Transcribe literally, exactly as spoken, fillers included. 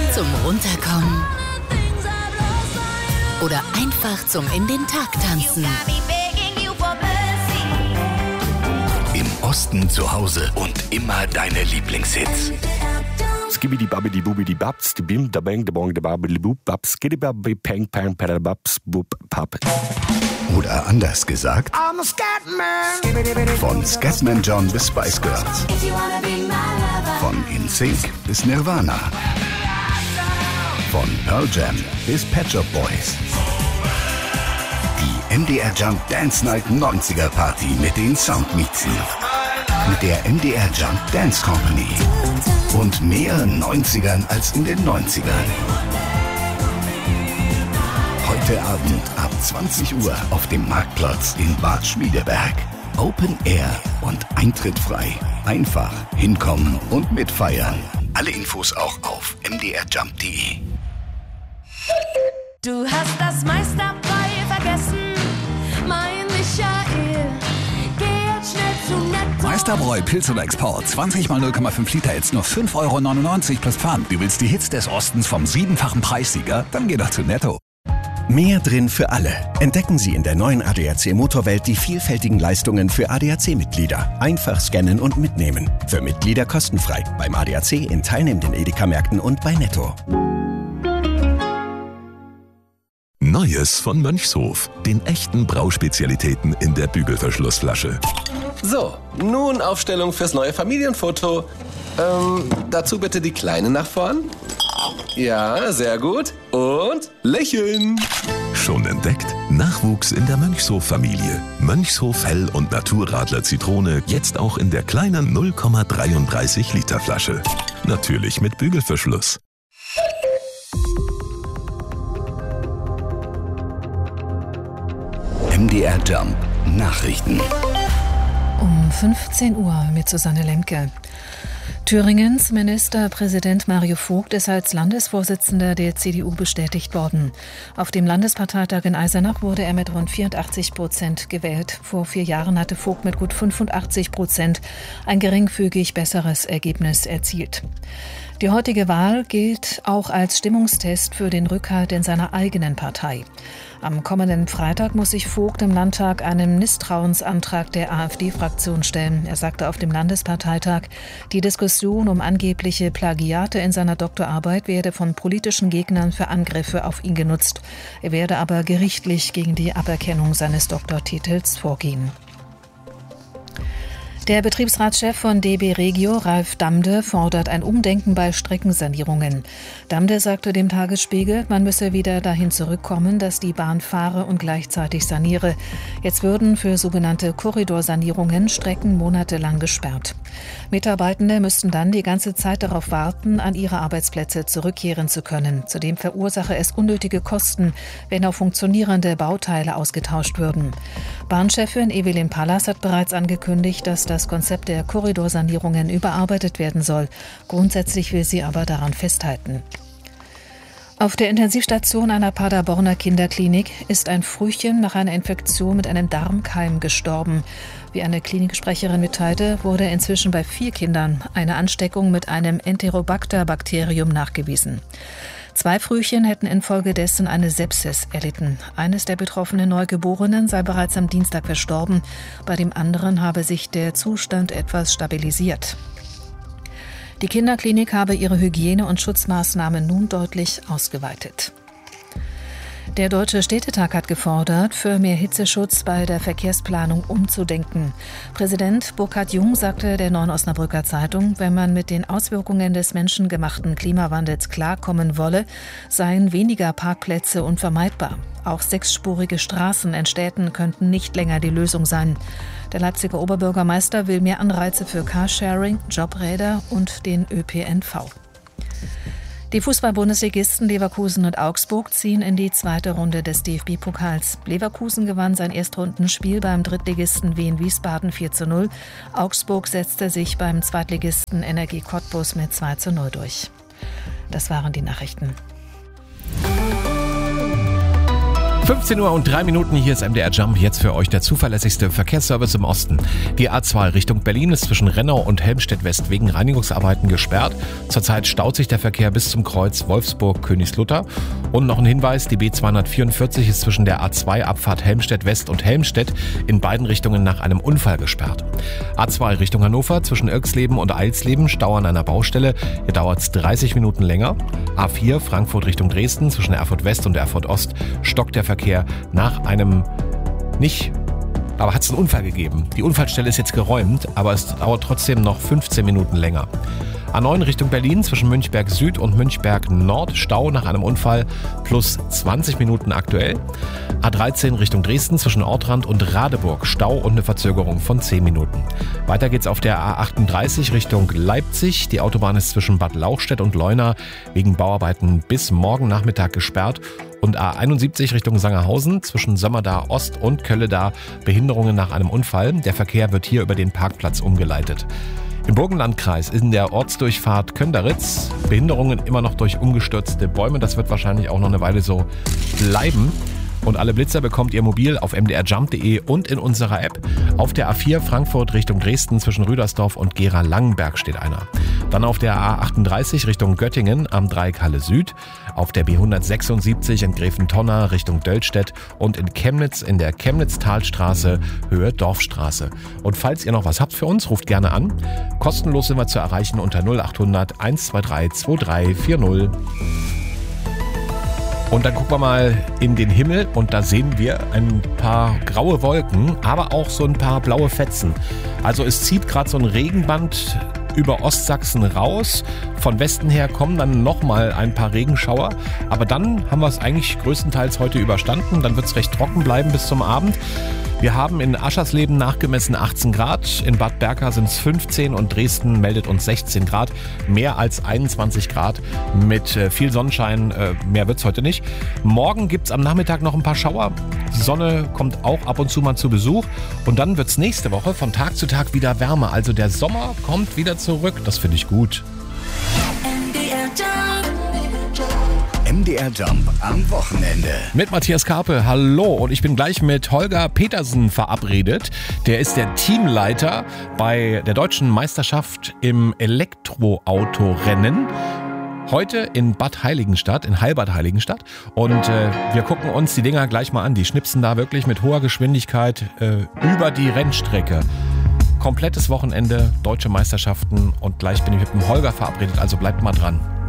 zum Runterkommen oder einfach zum in den Tag tanzen. Im Osten zu Hause und immer deine Lieblingshits. Skibidi babidi bubidi babs, die bim da bang da bong da babidi bub babs, skibidi babi pang pang padababs bub pap. Oder anders gesagt, von Scatman John bis Spice Girls, von In Sync bis Nirvana, von Pearl Jam bis Pet Shop Boys. Die M D R Jump Dance Night neunziger Party mit den Soundmixen. Mit der M D R Jump Dance Company. Und mehr neunzigern als in den neunzigern. Heute Abend ab zwanzig Uhr auf dem Marktplatz in Bad Schmiedeberg. Open Air und Eintritt frei. Einfach hinkommen und mitfeiern. Alle Infos auch auf m d r jump punkt d e. Du hast das Meisterball vergessen, mein Michael. Geh jetzt schnell zu Netto. Meisterbräu Pilz oder Export. zwanzig mal null Komma fünf Liter, jetzt nur fünf Euro neunundneunzig plus Pfand. Du willst die Hits des Ostens vom siebenfachen Preissieger? Dann geh doch zu Netto. Mehr drin für alle. Entdecken Sie in der neuen A D A C Motorwelt die vielfältigen Leistungen für A D A C-Mitglieder. Einfach scannen und mitnehmen. Für Mitglieder kostenfrei. Beim A D A C in teilnehmenden Edeka-Märkten und bei Netto. Neues von Mönchshof. Den echten Brauspezialitäten in der Bügelverschlussflasche. So, nun Aufstellung fürs neue Familienfoto. Ähm, dazu bitte die Kleine nach vorn. Ja, sehr gut. Und lächeln. Schon entdeckt? Nachwuchs in der Mönchshof-Familie. Mönchshof Hell- und Naturradler Zitrone jetzt auch in der kleinen null Komma dreiunddreißig Liter Flasche. Natürlich mit Bügelverschluss. M D R Jump Nachrichten. Um fünfzehn Uhr mit Susanne Lemke. Thüringens Ministerpräsident Mario Vogt ist als Landesvorsitzender der C D U bestätigt worden. Auf dem Landesparteitag in Eisenach wurde er mit rund vierundachtzig Prozent gewählt. Vor vier Jahren hatte Vogt mit gut fünfundachtzig Prozent ein geringfügig besseres Ergebnis erzielt. Die heutige Wahl gilt auch als Stimmungstest für den Rückhalt in seiner eigenen Partei. Am kommenden Freitag muss sich Vogt im Landtag einem Misstrauensantrag der AfD-Fraktion stellen. Er sagte auf dem Landesparteitag, die Diskussion um angebliche Plagiate in seiner Doktorarbeit werde von politischen Gegnern für Angriffe auf ihn genutzt. Er werde aber gerichtlich gegen die Aberkennung seines Doktortitels vorgehen. Der Betriebsratschef von D B Regio, Ralf Damde, fordert ein Umdenken bei Streckensanierungen. Damde sagte dem Tagesspiegel, man müsse wieder dahin zurückkommen, dass die Bahn fahre und gleichzeitig saniere. Jetzt würden für sogenannte Korridorsanierungen Strecken monatelang gesperrt. Mitarbeitende müssten dann die ganze Zeit darauf warten, an ihre Arbeitsplätze zurückkehren zu können. Zudem verursache es unnötige Kosten, wenn auch funktionierende Bauteile ausgetauscht würden. Bahnchefin Evelyn Pallas hat bereits angekündigt, dass das Konzept der Korridorsanierungen überarbeitet werden soll. Grundsätzlich will sie aber daran festhalten. Auf der Intensivstation einer Paderborner Kinderklinik ist ein Frühchen nach einer Infektion mit einem Darmkeim gestorben. Wie eine Kliniksprecherin mitteilte, wurde inzwischen bei vier Kindern eine Ansteckung mit einem Enterobacter-Bakterium nachgewiesen. Zwei Frühchen hätten infolgedessen eine Sepsis erlitten. Eines der betroffenen Neugeborenen sei bereits am Dienstag verstorben. Bei dem anderen habe sich der Zustand etwas stabilisiert. Die Kinderklinik habe ihre Hygiene- und Schutzmaßnahmen nun deutlich ausgeweitet. Der Deutsche Städtetag hat gefordert, für mehr Hitzeschutz bei der Verkehrsplanung umzudenken. Präsident Burkhard Jung sagte der Neuen Osnabrücker Zeitung, wenn man mit den Auswirkungen des menschengemachten Klimawandels klarkommen wolle, seien weniger Parkplätze unvermeidbar. Auch sechsspurige Straßen in Städten könnten nicht länger die Lösung sein. Der Leipziger Oberbürgermeister will mehr Anreize für Carsharing, Jobräder und den Ö P N V. Die Fußball-Bundesligisten Leverkusen und Augsburg ziehen in die zweite Runde des D F B-Pokals. Leverkusen gewann sein Erstrundenspiel beim Drittligisten Wien Wiesbaden vier zu null. Augsburg setzte sich beim Zweitligisten Energie Cottbus mit zwei zu null durch. Das waren die Nachrichten. fünfzehn Uhr und drei Minuten, hier ist M D R Jump, jetzt für euch der zuverlässigste Verkehrsservice im Osten. Die A zwei Richtung Berlin ist zwischen Rennau und Helmstedt West wegen Reinigungsarbeiten gesperrt. Zurzeit staut sich der Verkehr bis zum Kreuz Wolfsburg-Königslutter. Und noch ein Hinweis, die B zweihundertvierundvierzig ist zwischen der A zwei Abfahrt Helmstedt West und Helmstedt in beiden Richtungen nach einem Unfall gesperrt. A zwei Richtung Hannover zwischen Irksleben und Eilsleben, Stau an einer Baustelle, hier dauert es dreißig Minuten länger. A vier Frankfurt Richtung Dresden zwischen Erfurt West und Erfurt Ost stockt der Verkehr nach einem nicht, aber hat es einen Unfall gegeben. Die Unfallstelle ist jetzt geräumt, aber es dauert trotzdem noch fünfzehn Minuten länger. A neun Richtung Berlin zwischen Münchberg Süd und Münchberg Nord, Stau nach einem Unfall plus zwanzig Minuten aktuell. A dreizehn Richtung Dresden zwischen Ortrand und Radeburg, Stau und eine Verzögerung von zehn Minuten. Weiter geht's auf der A achtunddreißig Richtung Leipzig. Die Autobahn ist zwischen Bad Lauchstädt und Leuna wegen Bauarbeiten bis morgen Nachmittag gesperrt. Und A einundsiebzig Richtung Sangerhausen zwischen Sömmerda Ost und Kölleda, Behinderungen nach einem Unfall. Der Verkehr wird hier über den Parkplatz umgeleitet. Im Burgenlandkreis in der Ortsdurchfahrt Könderitz Behinderungen immer noch durch umgestürzte Bäume. Das wird wahrscheinlich auch noch eine Weile so bleiben. Und alle Blitzer bekommt ihr mobil auf m d r jump punkt d e und in unserer App. Auf der A vier Frankfurt Richtung Dresden zwischen Rüdersdorf und Gera-Langenberg steht einer. Dann auf der A achtunddreißig Richtung Göttingen am Dreieck Halle Süd. Auf der B hundertsechsundsiebzig in Gräfentonner Richtung Döllstedt und in Chemnitz in der Chemnitz-Talstraße Höhe Dorfstraße. Und falls ihr noch was habt für uns, ruft gerne an. Kostenlos sind wir zu erreichen unter null achthundert eins zwei drei zwei drei vier null. Und dann gucken wir mal in den Himmel und da sehen wir ein paar graue Wolken, aber auch so ein paar blaue Fetzen. Also es zieht gerade so ein Regenband über Ostsachsen raus. Von Westen her kommen dann nochmal ein paar Regenschauer. Aber dann haben wir es eigentlich größtenteils heute überstanden. Dann wird es recht trocken bleiben bis zum Abend. Wir haben in Aschersleben nachgemessen achtzehn Grad, in Bad Berka sind es fünfzehn und Dresden meldet uns sechzehn Grad. Mehr als einundzwanzig Grad mit viel Sonnenschein, mehr wird es heute nicht. Morgen gibt es am Nachmittag noch ein paar Schauer. Die Sonne kommt auch ab und zu mal zu Besuch. Und dann wird es nächste Woche von Tag zu Tag wieder wärmer. Also der Sommer kommt wieder zurück. Das finde ich gut. M D R Jump am Wochenende. Mit Matthias Karpe, hallo. Und ich bin gleich mit Holger Petersen verabredet. Der ist der Teamleiter bei der deutschen Meisterschaft im Elektroautorennen. Heute in Bad Heiligenstadt, in Heilbad Heiligenstadt. Und äh, wir gucken uns die Dinger gleich mal an. Die schnipsen da wirklich mit hoher Geschwindigkeit äh, über die Rennstrecke. Komplettes Wochenende, deutsche Meisterschaften. Und gleich bin ich mit dem Holger verabredet, also bleibt mal dran.